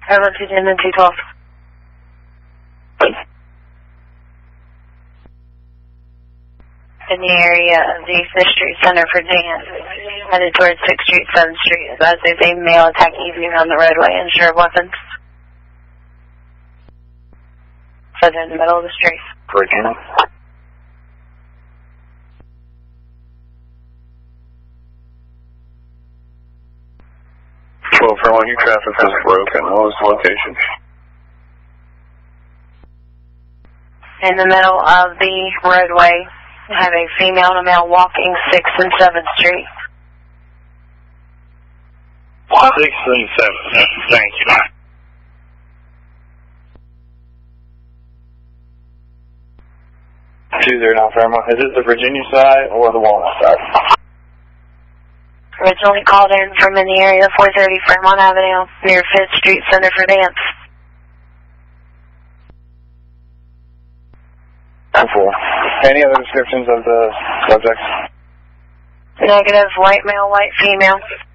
Over 210 and 212. In the area of the 5th Street Center for dance, headed towards 6th Street, 7th Street. As there's a male attack evening on the roadway, unsure of weapons. So they're in the middle of the street. Virginia. 12 for all, your traffic is broken. What was the location? In the middle of the roadway, have a female and a male walking 6th and 7th Street. 6th and 7th. Thank you. Two there now, Fairmont. Is it the Virginia side or the Walnut side? Originally called in from in the area of 430 Fairmont Avenue, near 5th Street Center for dance. 4. Any other descriptions of the subjects? Negative, white male, white female.